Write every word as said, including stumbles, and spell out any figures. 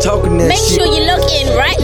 talking that Make shit. sure you look in right